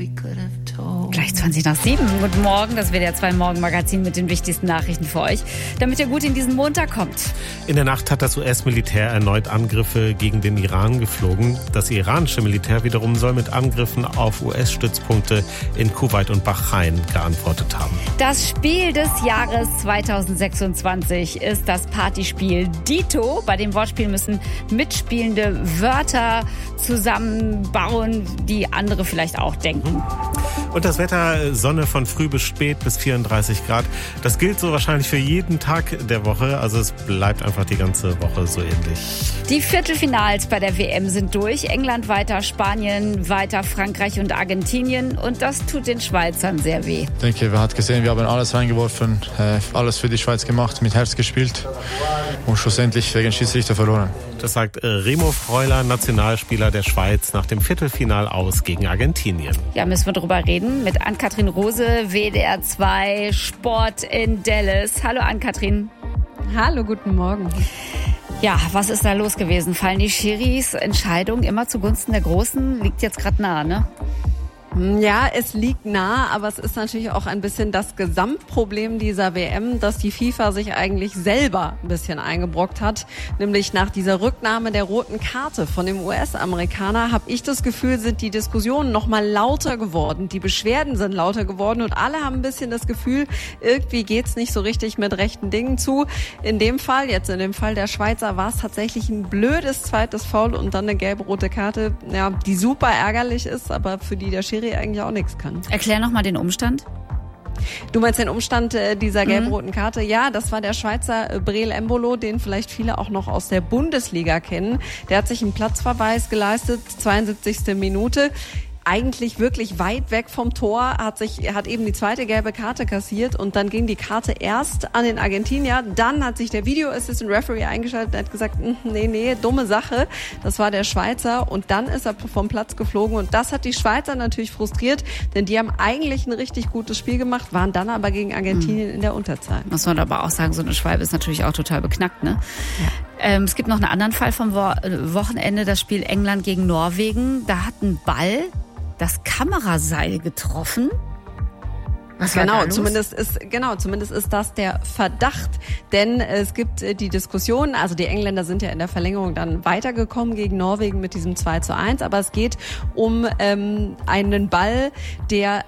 Gleich 7:20. Guten Morgen, das WDR 2 Morgenmagazin mit den wichtigsten Nachrichten für euch, damit ihr gut in diesen Montag kommt. In der Nacht hat das US-Militär erneut Angriffe gegen den Iran geflogen. Das iranische Militär wiederum soll mit Angriffen auf US-Stützpunkte in Kuwait und Bahrain geantwortet haben. Das Spiel des Jahres 2026 ist das Partyspiel Dito. Bei dem Wortspiel müssen mitspielende Wörter zusammenbauen, die andere vielleicht auch denken. Und das Wetter, Sonne von früh bis spät bis 34 Grad. Das gilt so wahrscheinlich für jeden Tag der Woche. Also es bleibt einfach die ganze Woche so ähnlich. Die Viertelfinals bei der WM sind durch. England weiter, Spanien weiter, Frankreich und Argentinien. Und das tut den Schweizern sehr weh. Ich denke, wir haben gesehen, wir haben alles reingeworfen, alles für die Schweiz gemacht, mit Herz gespielt und schlussendlich wegen Schiedsrichter verloren. Das sagt Remo Freuler, Nationalspieler der Schweiz, nach dem Viertelfinal aus gegen Argentinien. Ja, müssen wir drüber reden mit Ann-Kathrin Rose, WDR 2 Sport in Dallas. Hallo Ann-Kathrin. Hallo, guten Morgen. Ja, was ist da los gewesen? Fallen die Schiris Entscheidungen immer zugunsten der Großen? Liegt jetzt gerade nah, ne? Ja, es liegt nah, aber es ist natürlich auch ein bisschen das Gesamtproblem dieser WM, dass die FIFA sich eigentlich selber ein bisschen eingebrockt hat. Nämlich nach dieser Rücknahme der roten Karte von dem US-Amerikaner habe ich das Gefühl, sind die Diskussionen noch mal lauter geworden. Die Beschwerden sind lauter geworden und alle haben ein bisschen das Gefühl, irgendwie geht's nicht so richtig mit rechten Dingen zu. In dem Fall der Schweizer, war es tatsächlich ein blödes zweites Foul und dann eine gelb-rote Karte, ja, die super ärgerlich ist, aber für die der Schiri eigentlich auch nichts kann. Erklär nochmal den Umstand. Du meinst den Umstand dieser gelb-roten Karte? Ja, das war der Schweizer Breel Embolo, den vielleicht viele auch noch aus der Bundesliga kennen. Der hat sich einen Platzverweis geleistet, 72. Minute. Eigentlich wirklich weit weg vom Tor, hat eben die zweite gelbe Karte kassiert und dann ging die Karte erst an den Argentinier. Dann hat sich der Video Assistant Referee eingeschaltet und hat gesagt, nee, dumme Sache. Das war der Schweizer und dann ist er vom Platz geflogen und das hat die Schweizer natürlich frustriert, denn die haben eigentlich ein richtig gutes Spiel gemacht, waren dann aber gegen Argentinien in der Unterzahl. Muss man aber auch sagen, so eine Schwalbe ist natürlich auch total beknackt, ne? Ja. Es gibt noch einen anderen Fall vom Wochenende, das Spiel England gegen Norwegen. Da hat ein Ball das Kameraseil getroffen. Zumindest ist das der Verdacht, denn es gibt die Diskussion, also die Engländer sind ja in der Verlängerung dann weitergekommen gegen Norwegen mit diesem 2:1, aber es geht um einen Ball, der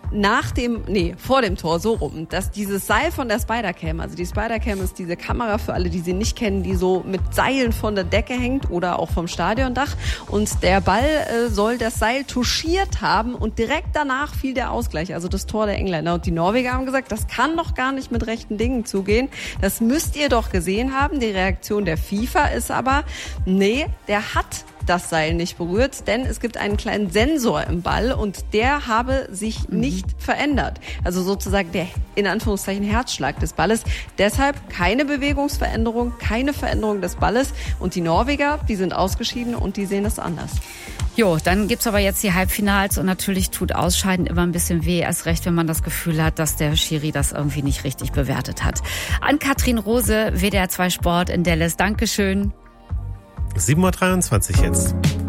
vor dem Tor, so rum, dass dieses Seil von der Spidercam, also die Spidercam ist diese Kamera für alle, die sie nicht kennen, die so mit Seilen von der Decke hängt oder auch vom Stadiondach und der Ball soll das Seil touchiert haben und direkt danach fiel der Ausgleich, also das Tor der Engländer und die Norweger haben gesagt, das kann doch gar nicht mit rechten Dingen zugehen, das müsst ihr doch gesehen haben, die Reaktion der FIFA ist aber, nee, der hat das Seil nicht berührt, denn es gibt einen kleinen Sensor im Ball und der habe sich nicht verändert. Also sozusagen der, in Anführungszeichen, Herzschlag des Balles. Deshalb keine Bewegungsveränderung, keine Veränderung des Balles. Und die Norweger, die sind ausgeschieden und die sehen das anders. Jo, dann gibt's aber jetzt die Halbfinals und natürlich tut Ausscheiden immer ein bisschen weh, erst recht, wenn man das Gefühl hat, dass der Schiri das irgendwie nicht richtig bewertet hat. Ann-Kathrin Rose, WDR 2 Sport in Dallas. Dankeschön. 7:23 Uhr jetzt.